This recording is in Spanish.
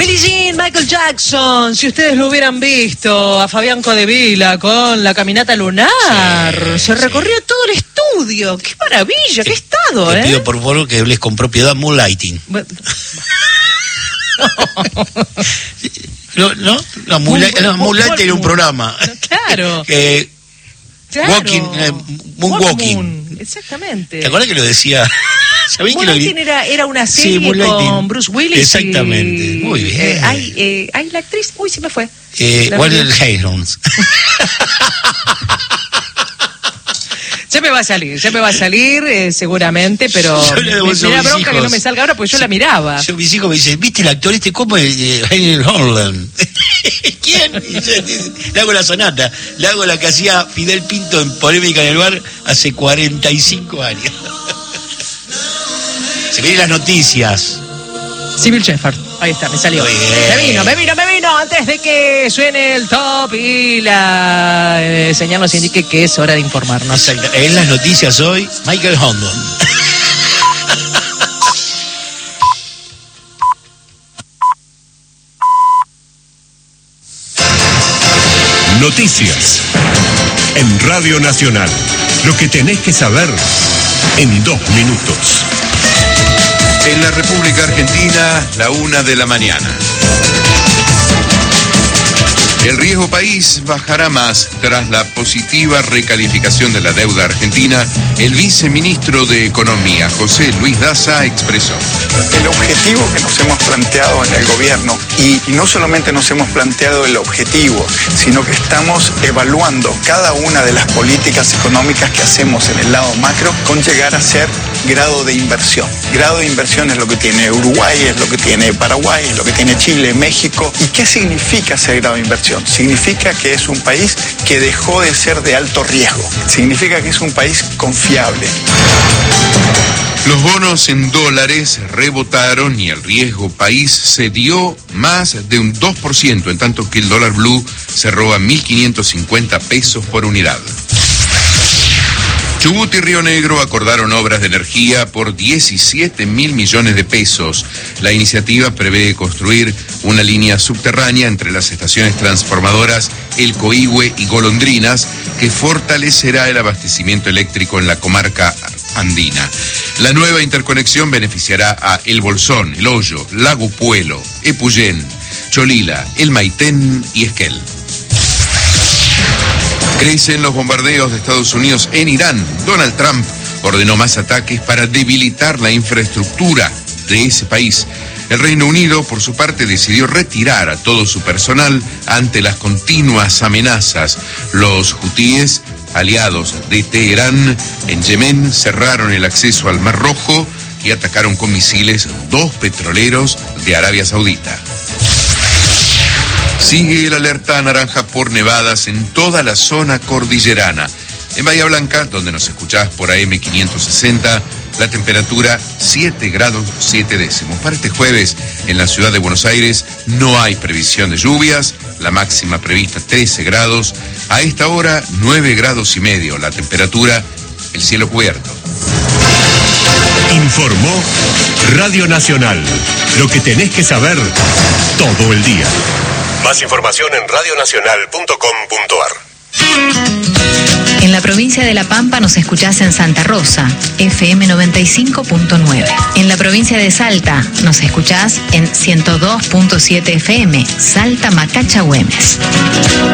Billie Jean, Michael Jackson, si ustedes lo hubieran visto, a Fabián Codevila con la caminata lunar, sí, se recorrió todo el estudio, qué maravilla, qué estado, Te pido por favor que hables con propiedad Moonlighting. No, Moonlight era un programa. Claro. Claro. Moonwalking. Exactamente. ¿Te acuerdas que lo decía? Moonlighting era una serie con Bruce Willis. Exactamente. Muy bien. Hay la actriz. Uy, se me fue. Warren Haynes. Ya me va a salir seguramente, pero me da bronca que no me salga ahora porque yo la miraba. Mis hijos me dicen, ¿viste el actor este? ¿Cómo es? Hayden Holland. ¿Quién? Le hago la sonata, le hago la que hacía Fidel Pinto en Polémica en el Bar hace 45 años. Se vienen las noticias. Sybil Shepherd, ahí está, me salió. Me vino, antes de que suene el top y la señal nos indique que es hora de informarnos. Exacto. En las noticias hoy, Michael Hondon. Noticias en Radio Nacional. Lo que tenés que saber en 2 minutos. En la República Argentina, la 1 de la mañana. El riesgo país bajará más tras la positiva recalificación de la deuda argentina. El viceministro de Economía, José Luis Daza, expresó: el objetivo que nos hemos planteado en el gobierno, y no solamente nos hemos planteado el objetivo, sino que estamos evaluando cada una de las políticas económicas que hacemos en el lado macro con llegar a ser grado de inversión. Grado de inversión es lo que tiene Uruguay, es lo que tiene Paraguay, es lo que tiene Chile, México. ¿Y qué significa ser grado de inversión? Significa que es un país que dejó de ser de alto riesgo. Significa que es un país confiable. Los bonos en dólares rebotaron y el riesgo país cedió más de un 2%, en tanto que el dólar blue cerró a 1.550 pesos por unidad. Chubut y Río Negro acordaron obras de energía por 17.000 millones de pesos. La iniciativa prevé construir una línea subterránea entre las estaciones transformadoras El Coihue y Golondrinas, que fortalecerá el abastecimiento eléctrico en la comarca andina. La nueva interconexión beneficiará a El Bolsón, El Hoyo, Lago Puelo, Epuyén, Cholila, El Maitén y Esquel. Crecen los bombardeos de Estados Unidos en Irán. Donald Trump ordenó más ataques para debilitar la infraestructura de ese país. El Reino Unido, por su parte, decidió retirar a todo su personal ante las continuas amenazas. Los hutíes, aliados de Teherán en Yemen, cerraron el acceso al Mar Rojo y atacaron con misiles 2 petroleros de Arabia Saudita. Sigue el alerta naranja por nevadas en toda la zona cordillerana. En Bahía Blanca, donde nos escuchás por AM 560, la temperatura 7 grados 7 décimos. Para este jueves, en la ciudad de Buenos Aires, no hay previsión de lluvias, la máxima prevista 13 grados. A esta hora, 9 grados y medio. La temperatura, el cielo cubierto. Informó Radio Nacional. Lo que tenés que saber todo el día. Más información en radionacional.com.ar. En la provincia de La Pampa nos escuchás en Santa Rosa, FM 95.9. En la provincia de Salta nos escuchás en 102.7 FM, Salta Macacha Güemes.